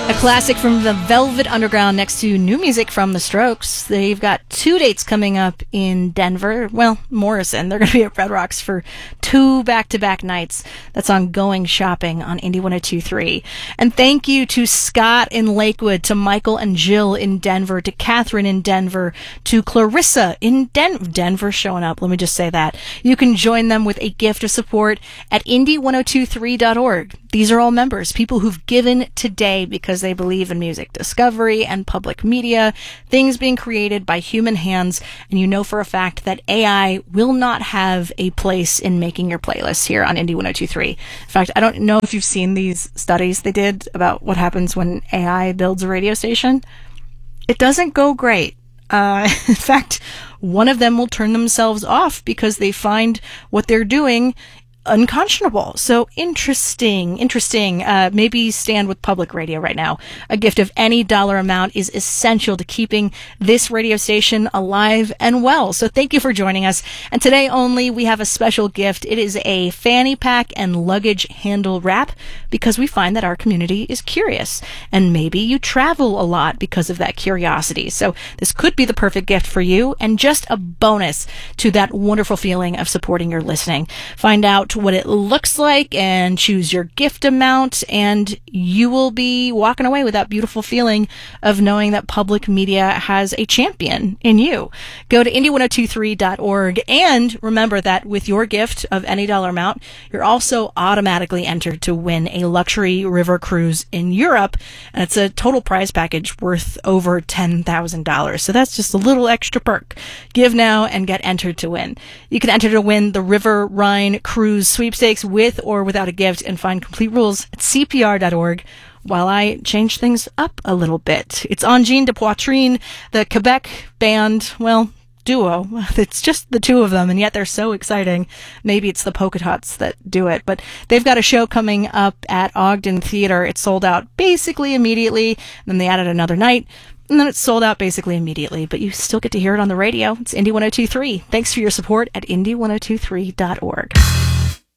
A classic from the Velvet Underground next to new music from The Strokes. They've got 2 dates coming up in Denver. Well, Morrison. They're going to be at Red Rocks for 2 back-to-back nights. That's on Going Shopping on Indie 102.3. And thank you to Scott in Lakewood, to Michael and Jill in Denver, to Catherine in Denver, to Clarissa in Denver showing up. Let me just say that. You can join them with a gift of support at indie1023.org. These are all members, people who've given today because they believe in music discovery and public media, things being created by human hands, and you know for a fact that AI will not have a place in making your playlists here on Indie 102.3. In fact, I don't know if you've seen these studies they did about what happens when AI builds a radio station. It doesn't go great. In fact, one of them will turn themselves off because they find what they're doing unconscionable. So interesting. Maybe stand with public radio right now. A gift of any dollar amount is essential to keeping this radio station alive and well. So thank you for joining us. And today only, we have a special gift. It is a fanny pack and luggage handle wrap because we find that our community is curious. And maybe you travel a lot because of that curiosity. So this could be the perfect gift for you and just a bonus to that wonderful feeling of supporting your listening. Find out what it looks like and choose your gift amount, and you will be walking away with that beautiful feeling of knowing that public media has a champion in you. Go to indie1023.org and remember that with your gift of any dollar amount, you're also automatically entered to win a luxury river cruise in Europe, and it's a total prize package worth over $10,000. So that's just a little extra perk. Give now and get entered to win. You can enter to win the River Rhine Cruise sweepstakes with or without a gift, and find complete rules at cpr.org while I change things up a little bit. It's Engine de Poitrine, the Quebec band, well, duo. It's just the two of them, and yet they're so exciting. Maybe it's the Polka Dots that do it, but they've got a show coming up at Ogden Theater. It sold out basically immediately, and then they added another night, and then it's sold out basically immediately, but you still get to hear it on the radio. It's Indie 102.3. Thanks for your support at indie1023.org.